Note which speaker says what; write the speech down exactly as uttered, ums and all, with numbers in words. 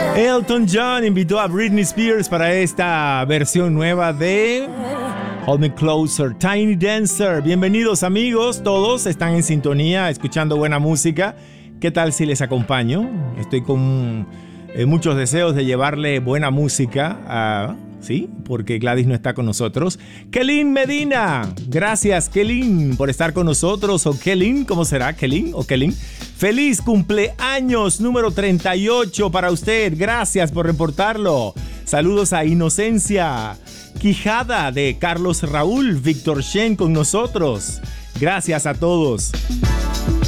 Speaker 1: Elton John invitó a Britney Spears para esta versión nueva de Hold Me Closer, Tiny Dancer. Bienvenidos amigos, todos están en sintonía, escuchando buena música. ¿Qué tal si les acompaño? Estoy con eh, muchos deseos de llevarle buena música a... Sí, porque Gladys no está con nosotros. Kelin Medina, gracias Kelin por estar con nosotros. O Kelin, ¿cómo será? Kelin o Kelin. Feliz cumpleaños número treinta y ocho para usted. Gracias por reportarlo. Saludos a Inocencia Quijada de Carlos Raúl, Víctor Shen con nosotros. Gracias a todos.